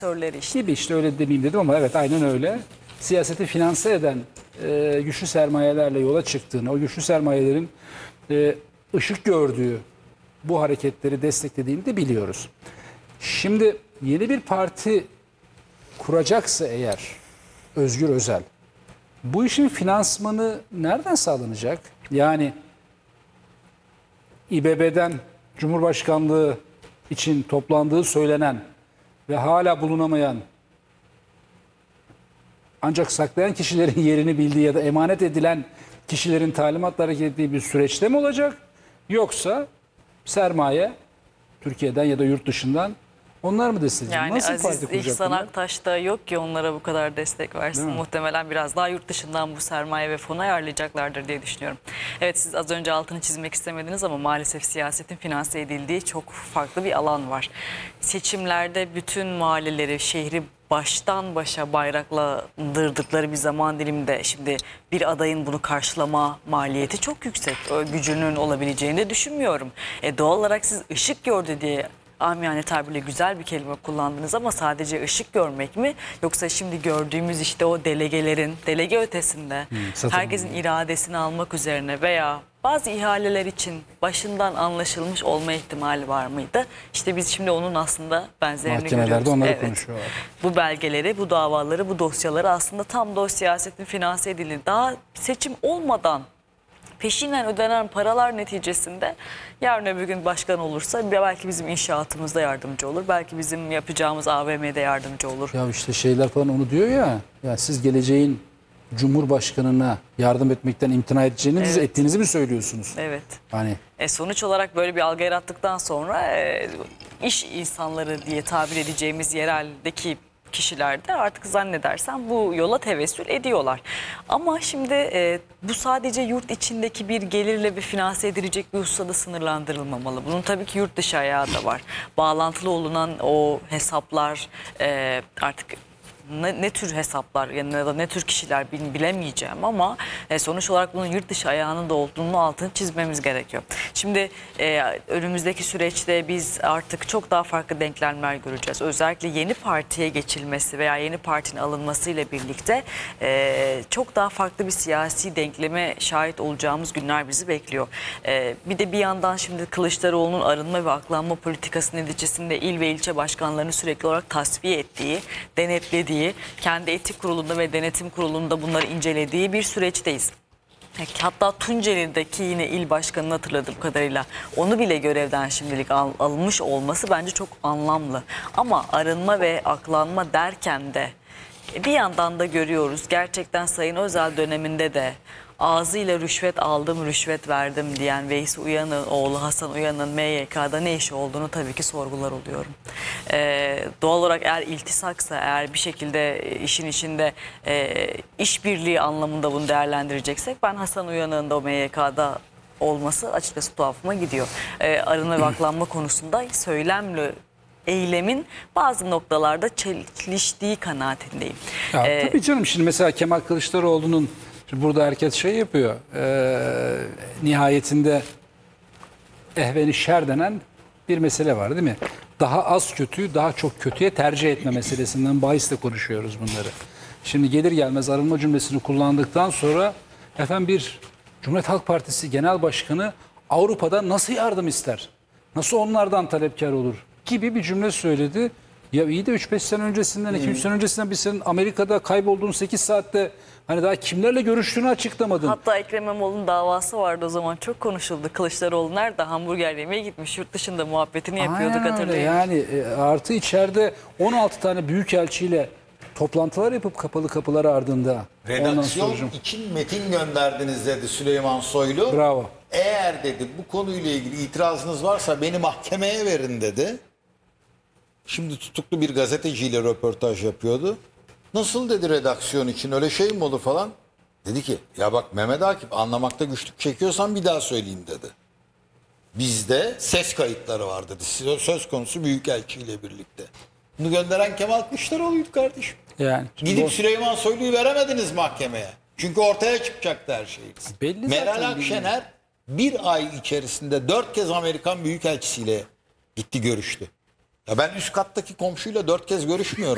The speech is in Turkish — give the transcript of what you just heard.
Sektörleri işte. Gibi işte öyle demeyeyim dedim ama evet aynen öyle. Siyaseti finanse eden güçlü sermayelerle yola çıktığını, o güçlü sermayelerin ışık gördüğü bu hareketleri desteklediğini de biliyoruz. Şimdi yeni bir parti kuracaksa eğer Özgür Özel, bu işin finansmanı nereden sağlanacak? Yani İBB'den Cumhurbaşkanlığı için toplandığı söylenen ve hala bulunamayan ancak saklayan kişilerin yerini bildiği ya da emanet edilen kişilerin talimatla hareket ettiği bir süreçte mi olacak? Yoksa sermaye Türkiye'den ya da yurt dışından onlar mı destekleyecek? Yani Nasıl Aziz parti kuracak İhsan bunlar? Aktaş da yok ki onlara bu kadar destek versin. Değil mi? Muhtemelen biraz daha yurt dışından bu sermaye ve fonu ayarlayacaklardır diye düşünüyorum. Evet, siz az önce altını çizmek istemediniz ama maalesef siyasetin finanse edildiği çok farklı bir alan var. Seçimlerde bütün mahalleleri, şehri baştan başa bayraklandırdıkları bir zaman diliminde şimdi bir adayın bunu karşılama maliyeti çok yüksek. O gücünün olabileceğini de düşünmüyorum. Doğal olarak siz ışık gördü diye amiyane tabirle güzel bir kelime kullandınız ama sadece ışık görmek mi? Yoksa şimdi gördüğümüz işte o delegelerin delege ötesinde herkesin iradesini almak üzerine veya bazı ihaleler için başından anlaşılmış olma ihtimali var mıydı? İşte biz şimdi onun aslında benzerini görüyoruz. Mahkemelerde onları Evet. konuşuyorlar. Bu belgeleri, bu davaları, bu dosyaları aslında tam da o siyasetin finanse edildiği, daha seçim olmadan peşinen ödenen paralar neticesinde yarın öbür gün başkan olursa belki bizim inşaatımızda yardımcı olur. Belki bizim yapacağımız AVM'de yardımcı olur. Ya işte şeyler falan onu diyor ya. Ya siz geleceğin Cumhurbaşkanına yardım etmekten imtina ettiğinizi mi söylüyorsunuz? Evet. Hani Sonuç olarak böyle bir algı yarattıktan sonra iş insanları diye tabir edeceğimiz yereldeki kişiler de artık zannedersem bu yola tevessül ediyorlar. Ama şimdi bu sadece yurt içindeki bir gelirle bir finanse edilecek bir hususada sınırlandırılmamalı. Bunun tabii ki yurt dışı ayağı da var. Bağlantılı olunan o hesaplar artık ne tür hesaplar ya da ne tür kişiler bilemeyeceğim ama sonuç olarak bunun yurt dışı ayağının da olduğunu altını çizmemiz gerekiyor. Şimdi önümüzdeki süreçte biz artık çok daha farklı denklemler göreceğiz. Özellikle yeni partiye geçilmesi veya yeni partinin alınmasıyla birlikte çok daha farklı bir siyasi denkleme şahit olacağımız günler bizi bekliyor. Bir de bir yandan şimdi Kılıçdaroğlu'nun arınma ve aklanma politikası neticesinde il ve ilçe başkanlarını sürekli olarak tasfiye ettiği, denetlediği, kendi etik kurulunda ve denetim kurulunda bunları incelediği bir süreçteyiz. Hatta Tunceli'deki yine il başkanını hatırladığım kadarıyla onu bile görevden şimdilik alınmış olması bence çok anlamlı. Ama arınma ve aklanma derken de bir yandan da görüyoruz gerçekten Sayın Özel döneminde de ağzıyla rüşvet aldım, rüşvet verdim diyen Veysi Uyan'ın oğlu Hasan Uyan'ın MYK'da ne işi olduğunu tabii ki sorgular oluyorum. Doğal olarak eğer iltisaksa, eğer bir şekilde işin içinde işbirliği anlamında bunu değerlendireceksek ben Hasan Uyan'ın da o MYK'da olması açıkçası tuhafıma gidiyor. Arınma ve aklanma konusunda söylemle eylemin bazı noktalarda çeliştiği kanaatindeyim. ya tabii canım şimdi mesela Kemal Kılıçdaroğlu'nun burada herkes şey yapıyor. Nihayetinde ehveni şer denen bir mesele var değil mi? Daha az kötüyü daha çok kötüye tercih etme meselesinden bahisle konuşuyoruz bunları. Şimdi gelir gelmez arınma cümlesini kullandıktan sonra efendim bir Cumhuriyet Halk Partisi Genel Başkanı Avrupa'da nasıl yardım ister? Nasıl onlardan talepkar olur? Gibi bir cümle söyledi. Ya iyi de 3-5 sene öncesinden, 2-3 sene öncesinden biz senin Amerika'da kaybolduğun 8 saatte hani daha kimlerle görüştüğünü açıklamadın. Hatta Ekrem İmamoğlu'nun davası vardı o zaman, çok konuşuldu. Kılıçdaroğlu nerede? Hamburger yemeye gitmiş, yurt dışında muhabbetini yapıyorduk, Aynen öyle. hatırlayın. Yani artı içeride 16 tane büyükelçiyle toplantılar yapıp kapalı kapılar ardında. Redaksiyon için metin gönderdiniz dedi Süleyman Soylu. Bravo. Eğer dedi bu konuyla ilgili itirazınız varsa beni mahkemeye verin dedi. Şimdi tutuklu bir gazeteciyle röportaj yapıyordu. Nasıl dedi redaksiyon için, öyle şey mi olur falan. Dedi ki ya bak Mehmet Akif, anlamakta güçlük çekiyorsan bir daha söyleyeyim dedi. Bizde ses kayıtları var dedi. Söz konusu büyükelçiyle birlikte. Bunu gönderen Kemal Kılıçdaroğlu'ydu kardeşim. Yani Gidip Süleyman Soylu'yu veremediniz mahkemeye. Çünkü ortaya çıkacaktı her şey. Belli Meral zaten Akşener bir ay içerisinde 4 kez Amerikan Büyükelçisiyle gitti, görüştü. Ya ben üst kattaki komşuyla 4 kez görüşmüyorum.